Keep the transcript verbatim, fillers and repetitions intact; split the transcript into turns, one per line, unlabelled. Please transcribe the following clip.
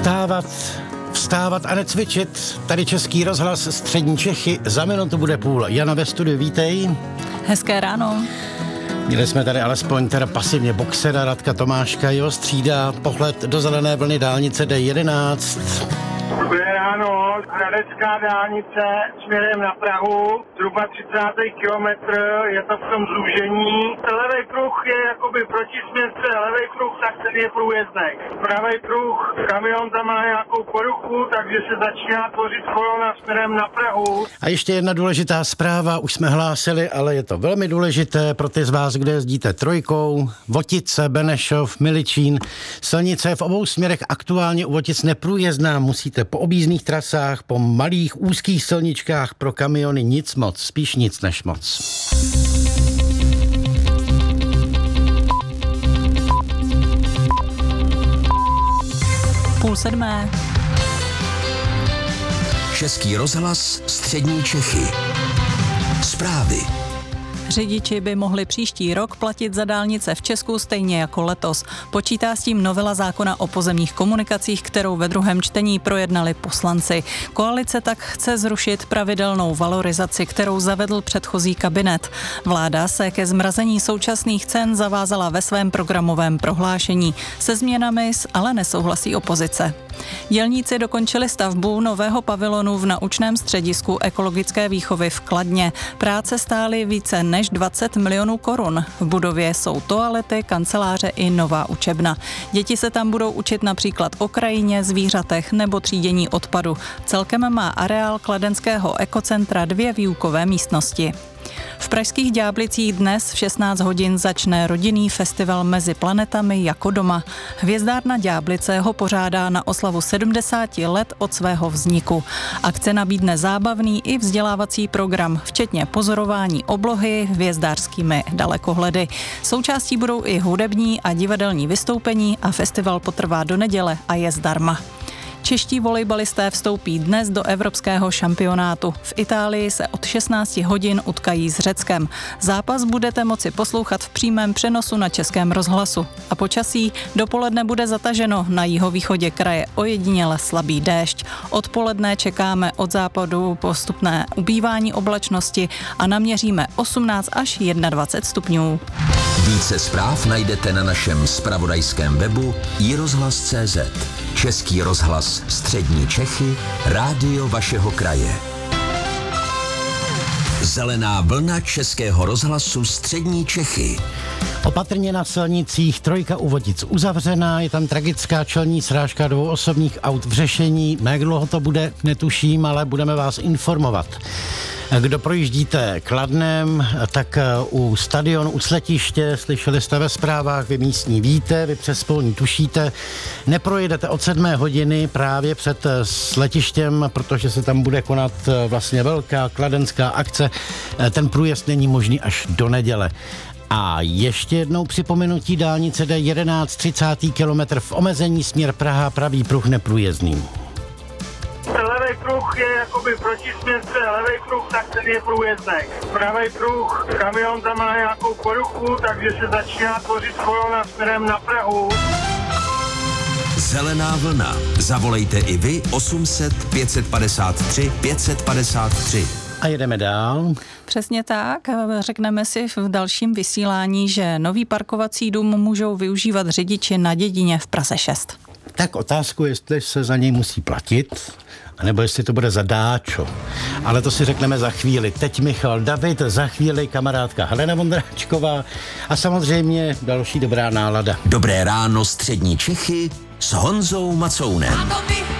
Vstávat, vstávat a necvičit. Tady Český rozhlas Střední Čechy. Za minutu bude půl. Jana ve studiu, vítej.
Hezké ráno.
Měli jsme tady alespoň teda pasivně boxera Radka Tomáška, jeho střídá pohled do zelené vlny dálnice D jedenáct.
Dobré ráno, Hradecká dálnice směrem na Prahu, zhruba třicátý kilometr, je to v tom zúžení. Levý pruh je jakoby proti směrce, levý pruh, tak ten je průjezdný. Pravý pruh, kamion tam má nějakou poruchu, takže se začíná tvořit kolona směrem na Prahu.
A ještě jedna důležitá zpráva, už jsme hlásili, ale je to velmi důležité pro ty z vás, kde jezdíte trojkou. Votice, Benešov, Miličín. Silnice je v obou směrech aktuálně u Votic neprůjezdná, musíte po objízdných trasách, po malých úzkých silničkách, pro kamiony nic moc, spíš nic než moc.
Půl sedmé.
Český rozhlas Střední Čechy. Zprávy.
Řidiči by mohli příští rok platit za dálnice v Česku stejně jako letos. Počítá s tím novela zákona o pozemních komunikacích, kterou ve druhém čtení projednali poslanci. Koalice tak chce zrušit pravidelnou valorizaci, kterou zavedl předchozí kabinet. Vláda se ke zmrazení současných cen zavázala ve svém programovém prohlášení. Se změnami ale nesouhlasí opozice. Dělníci dokončili stavbu nového pavilonu v naučném středisku ekologické výchovy v Kladně. Práce stály více než dvacet milionů korun. V budově jsou toalety, kanceláře i nová učebna. Děti se tam budou učit například o krajině, zvířatech nebo třídění odpadu. Celkem má areál kladenského ekocentra dvě výukové místnosti. V pražských Ďáblicích dnes v šestnáct hodin začne rodinný festival Mezi planetami jako doma. Hvězdárna Ďáblice ho pořádá na oslavu sedmdesáti let od svého vzniku. Akce nabídne zábavný i vzdělávací program, včetně pozorování oblohy hvězdářskými dalekohledy. Součástí budou i hudební a divadelní vystoupení a festival potrvá do neděle a je zdarma. Čeští volejbalisté vstoupí dnes do evropského šampionátu. V Itálii se od šestnáct hodin utkají s Řeckem. Zápas budete moci poslouchat v přímém přenosu na Českém rozhlasu. A počasí dopoledne bude zataženo, na jihovýchodě kraje ojediněle slabý déšť. Odpoledne čekáme od západu postupné ubývání oblačnosti a naměříme osmnáct až dvacet jedna stupňů.
Více zpráv najdete na našem zpravodajském webu i rozhlas tečka cé zet. Český rozhlas Střední Čechy, rádio vašeho kraje. Zelená vlna Českého rozhlasu Střední Čechy.
Opatrně na silnicích, trojka u Votic uzavřená, je tam tragická čelní srážka dvou osobních aut v řešení. Jak dlouho to bude, netuším, ale budeme vás informovat. Kdo projíždíte Kladnem, tak u stadionu, u Sletiště, slyšeli jste ve zprávách, vy místní víte, vy přes polní tušíte, neprojedete od sedmé hodiny právě před Sletištěm, protože se tam bude konat vlastně velká kladenská akce. Ten průjezd není možný až do neděle. A ještě jednou připomenutí dálnice D jedenáct, třicátý kilometr v omezení směr Praha, pravý pruh neprůjezdný.
Levý pruh je jakoby proti směrce, levý pruh, tak ten je průjezdný. Pravý pruh, kamion tam má nějakou poruchu, takže se začíná tvořit kolona směrem na Prahu.
Zelená vlna. Zavolejte i vy osm set pět set padesát tři pět set padesát tři.
A jedeme dál.
Přesně tak. Řekneme si v dalším vysílání, že nový parkovací dům můžou využívat řidiči na Dědině v Praze šest.
Tak otázku, jestli se za něj musí platit, anebo jestli to bude zadáčo. Ale to si řekneme za chvíli. Teď Michal David, za chvíli kamarádka Helena Vondráčková a samozřejmě další dobrá nálada.
Dobré ráno Střední Čechy s Honzou Macounem.